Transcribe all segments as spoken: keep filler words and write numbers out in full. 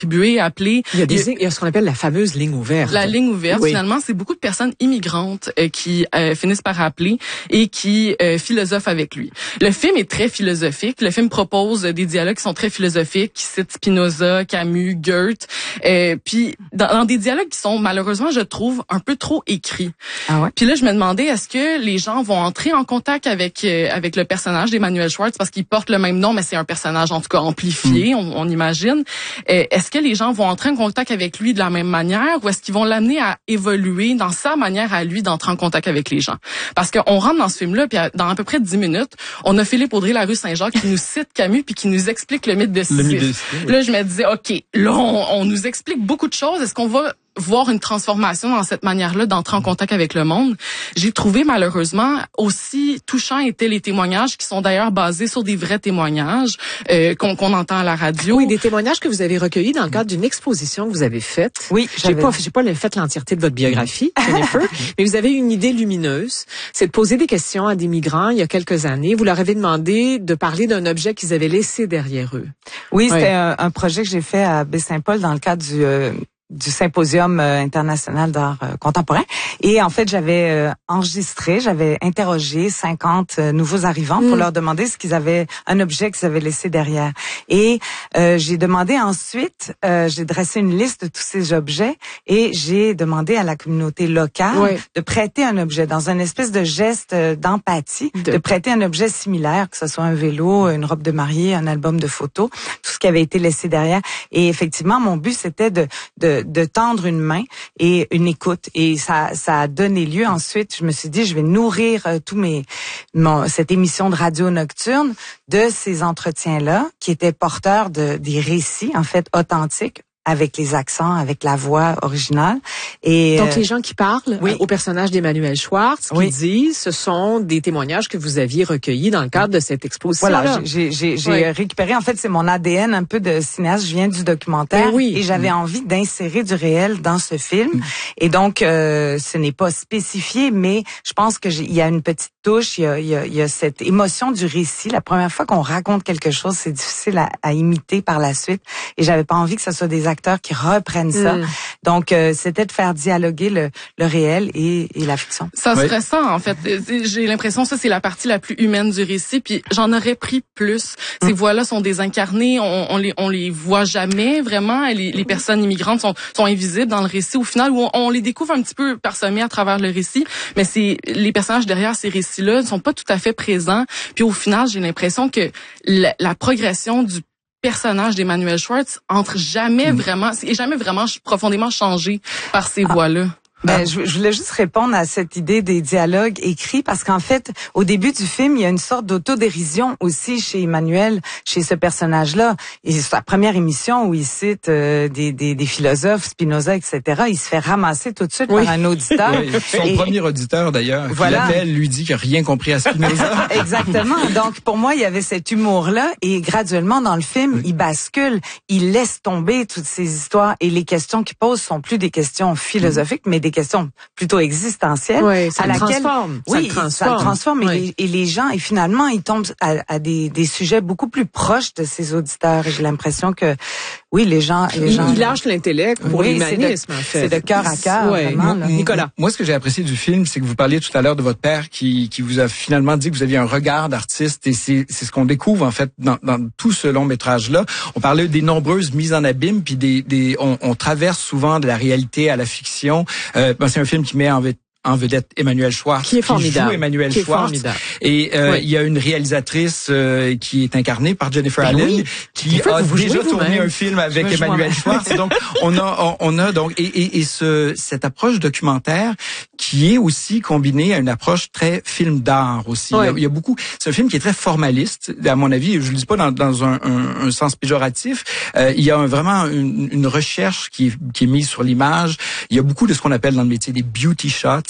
distribuer, appeler. Il y a des, il y a ce qu'on appelle la fameuse ligne ouverte. La ligne ouverte, oui. Finalement, c'est beaucoup de personnes immigrantes euh, qui euh, finissent par appeler et qui euh, philosophent avec lui. Le film est très philosophique. Le film propose des dialogues qui sont très philosophiques, qui citent Spinoza, Camus, Goethe, euh, puis dans, dans des dialogues qui sont malheureusement, je trouve, un peu trop écrits. Ah ouais. Puis là, je me demandais, est-ce que les gens vont entrer en contact avec euh, avec le personnage d'Emmanuel Schwartz parce qu'il porte le même nom, mais c'est un personnage en tout cas amplifié, mm. on, on imagine. Euh, est-ce que les gens vont entrer en contact avec lui de la même manière ou est-ce qu'ils vont l'amener à évoluer dans sa manière à lui d'entrer en contact avec les gens? Parce qu'on rentre dans ce film-là, puis dans à peu près dix minutes, on a Philippe Audrey, La rue Saint-Jacques, qui nous cite Camus puis qui nous explique le mythe de Sisyphe. Le mythe de Sisyphe, oui. Là, je me disais, OK, là, on, on nous explique beaucoup de choses. Est-ce qu'on va voir une transformation dans cette manière-là d'entrer en contact avec le monde? J'ai trouvé malheureusement aussi touchants étaient les témoignages qui sont d'ailleurs basés sur des vrais témoignages euh, qu'on, qu'on entend à la radio. Oui, des témoignages que vous avez recueillis dans le cadre d'une exposition que vous avez faite. Oui, j'ai pas, j'ai pas fait l'entièreté de votre biographie, Jennifer, mais vous avez une idée lumineuse, c'est de poser des questions à des migrants il y a quelques années. Vous leur avez demandé de parler d'un objet qu'ils avaient laissé derrière eux. Oui, c'était ouais. un, un projet que j'ai fait à Baie-Saint-Paul dans le cadre du euh, du Symposium international d'art contemporain. Et en fait, j'avais euh, enregistré, j'avais interrogé cinquante euh, nouveaux arrivants mmh. pour leur demander ce qu'ils avaient, un objet qu'ils avaient laissé derrière. Et euh, j'ai demandé ensuite, euh, j'ai dressé une liste de tous ces objets et j'ai demandé à la communauté locale oui. de prêter un objet dans une espèce de geste d'empathie, de... de prêter un objet similaire, que ce soit un vélo, une robe de mariée, un album de photos, tout ce qui avait été laissé derrière. Et effectivement, mon but, c'était de, de de tendre une main et une écoute, et ça ça a donné lieu ensuite, je me suis dit je vais nourrir euh, tous mes mon, cette émission de radio nocturne de ces entretiens-là qui étaient porteurs de des récits en fait authentiques avec les accents, avec la voix originale. Et donc, les gens qui parlent oui. au personnage d'Emmanuel Schwartz, qui oui. disent, ce sont des témoignages que vous aviez recueillis dans le cadre de cette exposition-là. Voilà, j'ai, j'ai, j'ai oui. récupéré, en fait, c'est mon A D N un peu de cinéaste, je viens du documentaire, ben oui. et j'avais mmh. envie d'insérer du réel dans ce film. Mmh. Et donc, euh, ce n'est pas spécifié, mais je pense que j'ai, il y a une petite touche, il y a, il y a, il y a cette émotion du récit. La première fois qu'on raconte quelque chose, c'est difficile à, à imiter par la suite, et j'avais pas envie que ce soit des acteurs qui reprennent ça. Mm. Donc, euh, c'était de faire dialoguer le, le réel et, et la fiction. Ça serait oui. ça, en fait. J'ai l'impression que ça, c'est la partie la plus humaine du récit, puis j'en aurais pris plus. Mm. Ces voix-là sont désincarnées, on, on, les, on les voit jamais, vraiment. Les, les personnes immigrantes sont, sont invisibles dans le récit, au final, où on, on les découvre un petit peu parsemés à travers le récit, mais c'est les personnages derrière ces récits-là ne sont pas tout à fait présents. Puis au final, j'ai l'impression que la, la progression du personnage d'Emmanuel Schwartz entre jamais mmh. vraiment, est jamais vraiment profondément changé par ces ah. voix-là. Ben, je, je voulais juste répondre à cette idée des dialogues écrits parce qu'en fait, au début du film, il y a une sorte d'autodérision aussi chez Emmanuel, chez ce personnage-là. Et c'est sa première émission où il cite euh, des, des, des philosophes, Spinoza, et cetera. Il se fait ramasser tout de suite oui. par un auditeur. Oui, son et, premier auditeur, d'ailleurs, voilà. qui l'appelle, lui dit qu'il n'a rien compris à Spinoza. Exactement. Donc, pour moi, il y avait cet humour-là et graduellement, dans le film, oui. il bascule, il laisse tomber toutes ces histoires et les questions qu'il pose sont plus des questions philosophiques, mais des questions plutôt existentielles. Oui, ça à le laquelle, transforme. Oui, ça le transforme. Ça le transforme oui. et, les, et les gens, et finalement, ils tombent à, à des, des sujets beaucoup plus proches de ces auditeurs. Et j'ai l'impression que, oui, les gens... Les ils, gens ils lâchent l'intellect pour oui, l'humanisme, en fait. C'est de cœur à cœur, ouais. vraiment. Là. Nicolas. Moi, ce que j'ai apprécié du film, c'est que vous parliez tout à l'heure de votre père qui, qui vous a finalement dit que vous aviez un regard d'artiste, et c'est, c'est ce qu'on découvre, en fait, dans, dans tout ce long-métrage-là. On parlait des nombreuses mises en abîme, puis des, des, on, on traverse souvent de la réalité à la fiction. Euh, ben, c'est un film qui met en en vedette Emmanuel Schwartz, qui est formidable, qui joue Emmanuel qui Schwartz, est et euh, oui. il y a une réalisatrice euh, qui est incarnée par Jennifer ben Allen, oui. qui fait, a déjà tourné vous-même. un film avec Emmanuel Schwartz. Donc on a on, on a donc et, et, et ce cette approche documentaire qui est aussi combinée à une approche très film d'art aussi. Oui. Il, y a, il y a beaucoup. C'est un film qui est très formaliste, à mon avis. Je le dis pas dans, dans un, un, un sens péjoratif. Euh, il y a un, vraiment une, une recherche qui est, qui est mise sur l'image. Il y a beaucoup de ce qu'on appelle dans le métier des beauty shots.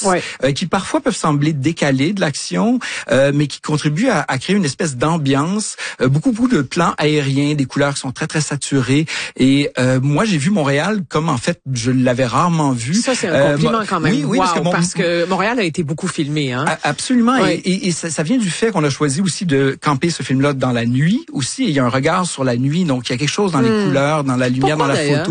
ouais. euh, qui parfois peuvent sembler décalés de l'action, euh, mais qui contribuent à, à créer une espèce d'ambiance. Euh, beaucoup, beaucoup de plans aériens, des couleurs qui sont très, très saturées. Et euh, moi, j'ai vu Montréal comme, en fait, je l'avais rarement vu. Ça, c'est un compliment euh, quand même. Oui, oui, wow, parce, que, bon, parce que Montréal a été beaucoup filmé. Hein? Absolument. Ouais. Et, et, et ça, ça vient du fait qu'on a choisi aussi de camper ce film-là dans la nuit aussi. Et il y a un regard sur la nuit, donc il y a quelque chose dans les hmm. couleurs, dans la lumière, Pourquoi, dans la d'ailleurs? photo.